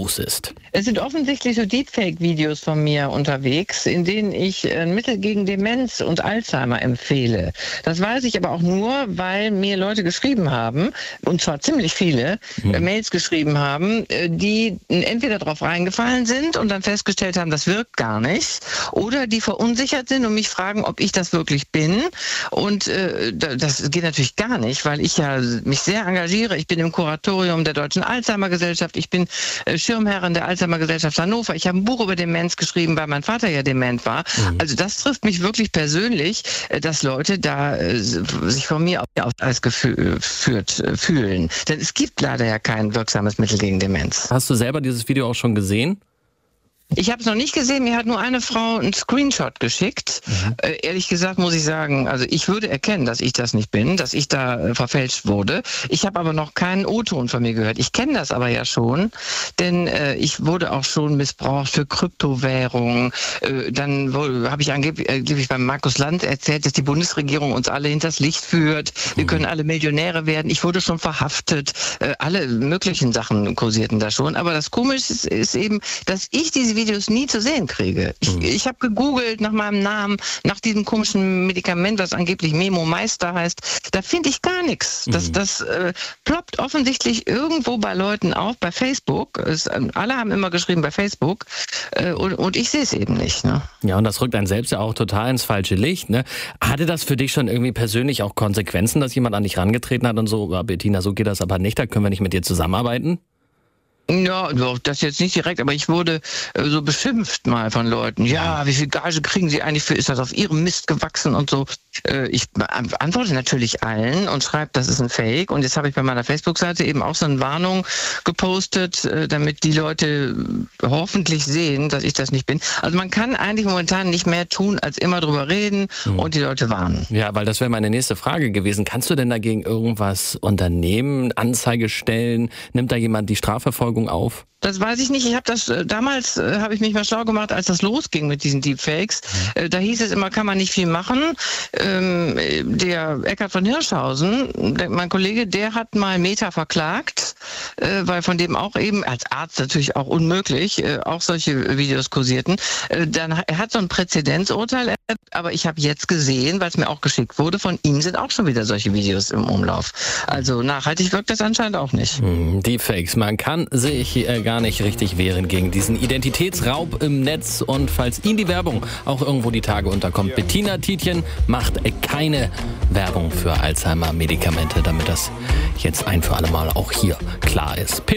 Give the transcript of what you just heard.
los ist. Es sind offensichtlich so Deepfake-Videos von mir unterwegs, in denen ich Mittel gegen Demenz und Alzheimer empfehle. Das weiß ich aber auch nur, weil mir Leute geschrieben haben, und zwar ziemlich viele, Mails geschrieben haben, die entweder darauf reingefallen sind und dann festgestellt haben, das wirkt gar nicht, oder die verunsichert sind und mich fragen, ob ich das wirklich bin. Und das geht natürlich gar nicht, weil ich ja mich sehr engagiere. Ich bin im Kuratorium der Deutschen Alzheimer-Gesellschaft, ich bin Schirmherrin der Alzheimer-Gesellschaft Hannover. Ich habe ein Buch über Demenz geschrieben, weil mein Vater ja dement war. Also das trifft mich wirklich persönlich, dass Leute da sich von mir aus als geführt fühlen. Denn es gibt leider ja kein wirksames Mittel gegen Demenz. Hast du selber dieses Video auch schon gesehen? Ich habe es noch nicht gesehen, mir hat nur eine Frau einen Screenshot geschickt. Ehrlich gesagt muss ich sagen, also ich würde erkennen, dass ich das nicht bin, dass ich da verfälscht wurde. Ich habe aber noch keinen O-Ton von mir gehört. Ich kenne das aber ja schon, denn ich wurde auch schon missbraucht für Kryptowährungen. Dann habe ich angeblich beim Markus Lanz erzählt, dass die Bundesregierung uns alle hinters Licht führt. Wir können alle Millionäre werden. Ich wurde schon verhaftet. Alle möglichen Sachen kursierten da schon. Aber das Komische ist eben, dass ich diese Videos nie zu sehen kriege. Ich habe gegoogelt nach meinem Namen, nach diesem komischen Medikament, was angeblich Memo Meister heißt. Da finde ich gar nichts. Das ploppt offensichtlich irgendwo bei Leuten auf, bei Facebook. Alle haben immer geschrieben bei Facebook und ich sehe es eben nicht. Ne? Ja, und das rückt einen selbst ja auch total ins falsche Licht. Ne? Hatte das für dich schon irgendwie persönlich auch Konsequenzen, dass jemand an dich rangetreten hat und so, Bettina, so geht das aber nicht, da können wir nicht mit dir zusammenarbeiten? Ja, das jetzt nicht direkt, aber ich wurde so beschimpft mal von Leuten. Ja, wie viel Gage kriegen Sie eigentlich für? Ist das auf Ihrem Mist gewachsen und so? Ich antworte natürlich allen und schreibe, das ist ein Fake. Und jetzt habe ich bei meiner Facebook-Seite eben auch so eine Warnung gepostet, damit die Leute hoffentlich sehen, dass ich das nicht bin. Also man kann eigentlich momentan nicht mehr tun, als immer drüber reden und die Leute warnen. Ja, weil das wäre meine nächste Frage gewesen. Kannst du denn dagegen irgendwas unternehmen, Anzeige stellen? Nimmt da jemand die Strafverfolgung auf? Das weiß ich nicht. Ich habe das damals habe ich mich mal schlau gemacht, als das losging mit diesen Deepfakes. Da hieß es immer, kann man nicht viel machen. Der Eckhard von Hirschhausen, mein Kollege, der hat mal Meta verklagt, weil von dem auch eben als Arzt natürlich auch unmöglich auch solche Videos kursierten. Er hat so ein Präzedenzurteil, aber ich habe jetzt gesehen, weil es mir auch geschickt wurde, von ihm sind auch schon wieder solche Videos im Umlauf. Also nachhaltig wirkt das anscheinend auch nicht. Deepfakes, man kann sich gar nicht richtig wehren gegen diesen Identitätsraub im Netz. Und falls Ihnen die Werbung auch irgendwo die Tage unterkommt, Bettina Tietjen macht keine Werbung für Alzheimer-Medikamente, damit das jetzt ein für alle Mal auch hier klar ist.